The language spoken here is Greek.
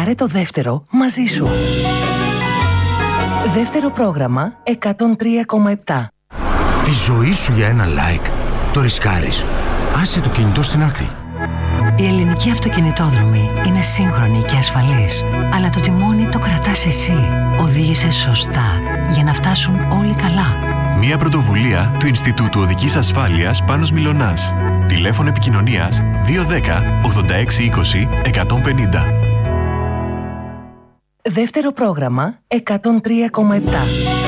Πάρε το δεύτερο μαζί σου. Δεύτερο πρόγραμμα 103,7. Τη ζωή σου για ένα like. Το ρισκάρεις. Άσε το κινητό στην άκρη. Η ελληνική αυτοκινητόδρομη είναι σύγχρονη και ασφαλής. Αλλά το τιμόνι το κρατάς εσύ. Οδήγησε σωστά για να φτάσουν όλοι καλά. Μια πρωτοβουλία του Ινστιτούτου Οδικής Ασφάλειας Πάνος Μιλωνάς. Τηλέφωνο επικοινωνίας 210 86 20 150. Δεύτερο πρόγραμμα 103,7.